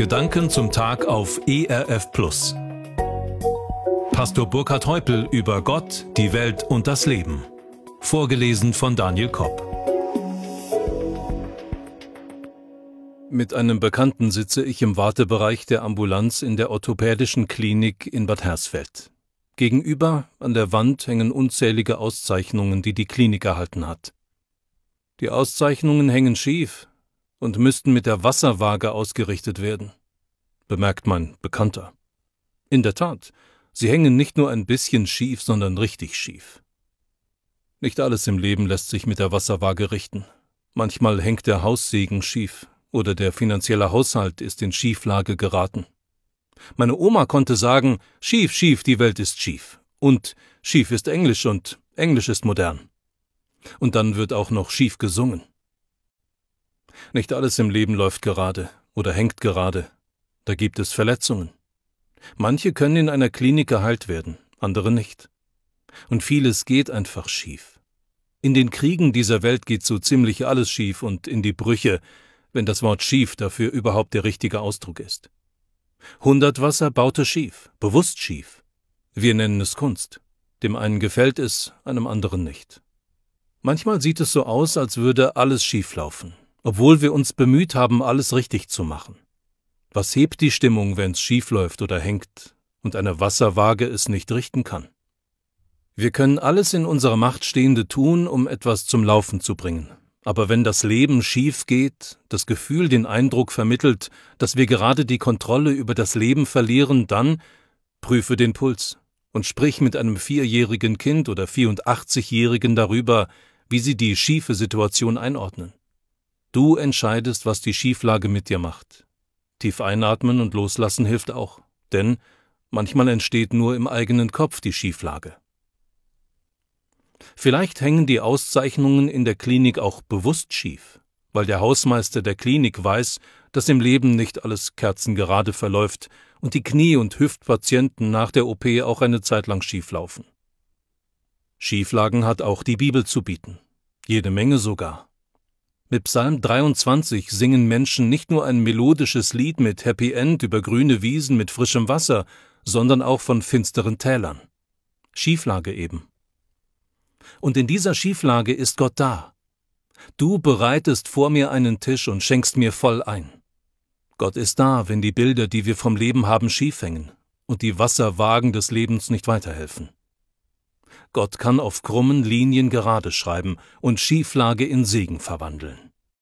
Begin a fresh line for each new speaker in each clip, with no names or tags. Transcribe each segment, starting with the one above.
Gedanken zum Tag auf ERF+. Pastor Burkhard Heupel über Gott, die Welt und das Leben. Vorgelesen von Daniel Kopp. Mit einem Bekannten sitze ich im Wartebereich der Ambulanz in der orthopädischen Klinik in Bad Hersfeld. Gegenüber an der Wand hängen unzählige Auszeichnungen, die die Klinik erhalten hat. Die Auszeichnungen hängen schief und müssten mit der Wasserwaage ausgerichtet werden, bemerkt mein Bekannter. In der Tat, sie hängen nicht nur ein bisschen schief, sondern richtig schief. Nicht alles im Leben lässt sich mit der Wasserwaage richten. Manchmal hängt der Haussegen schief oder der finanzielle Haushalt ist in Schieflage geraten. Meine Oma konnte sagen, schief, schief, die Welt ist schief. Und schief ist Englisch und Englisch ist modern. Und dann wird auch noch schief gesungen. Nicht alles im Leben läuft gerade oder hängt gerade. Da gibt es Verletzungen. Manche können in einer Klinik geheilt werden, andere nicht. Und vieles geht einfach schief. In den Kriegen dieser Welt geht so ziemlich alles schief und in die Brüche, wenn das Wort schief dafür überhaupt der richtige Ausdruck ist. Hundertwasser baute schief, bewusst schief. Wir nennen es Kunst. Dem einen gefällt es, einem anderen nicht. Manchmal sieht es so aus, als würde alles schief laufen, obwohl wir uns bemüht haben, alles richtig zu machen. Was hebt die Stimmung, wenn's schief läuft oder hängt und eine Wasserwaage es nicht richten kann? Wir können alles in unserer Macht Stehende tun, um etwas zum Laufen zu bringen. Aber wenn das Leben schief geht, das Gefühl den Eindruck vermittelt, dass wir gerade die Kontrolle über das Leben verlieren, dann prüfe den Puls und sprich mit einem 4-jährigen Kind oder 84-Jährigen darüber, wie sie die schiefe Situation einordnen. Du entscheidest, was die Schieflage mit dir macht. Tief einatmen und loslassen hilft auch, denn manchmal entsteht nur im eigenen Kopf die Schieflage. Vielleicht hängen die Auszeichnungen in der Klinik auch bewusst schief, weil der Hausmeister der Klinik weiß, dass im Leben nicht alles kerzengerade verläuft und die Knie- und Hüftpatienten nach der OP auch eine Zeit lang schief laufen. Schieflagen hat auch die Bibel zu bieten, jede Menge sogar. Mit Psalm 23 singen Menschen nicht nur ein melodisches Lied mit Happy End über grüne Wiesen mit frischem Wasser, sondern auch von finsteren Tälern. Schieflage eben. Und in dieser Schieflage ist Gott da. Du bereitest vor mir einen Tisch und schenkst mir voll ein. Gott ist da, wenn die Bilder, die wir vom Leben haben, schief hängen und die Wasserwagen des Lebens nicht weiterhelfen. Gott kann auf krummen Linien gerade schreiben und Schieflage in Segen verwandeln.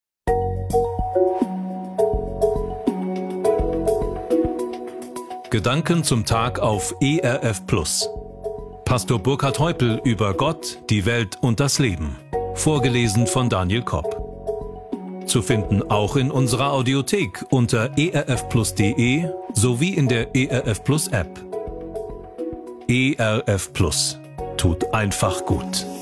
Gedanken zum Tag auf ERF+. Pastor Burkhard Heupel über Gott, die Welt und das Leben. Vorgelesen von Daniel Kopp. Zu finden auch in unserer Audiothek unter erfplus.de sowie in der ERF Plus App. ERF Plus tut einfach gut.